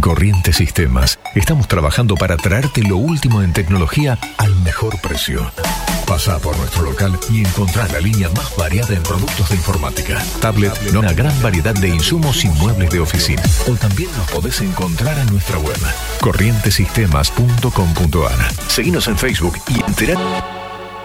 Corrientes Sistemas. Estamos trabajando para traerte lo último en tecnología al mejor precio. Pasa por nuestro local y encontrá la línea más variada en productos de informática, tablet, una gran variedad de insumos y muebles de oficina. O también nos podés encontrar en nuestra web, corrientesistemas.com.ar. Seguinos en Facebook y enterate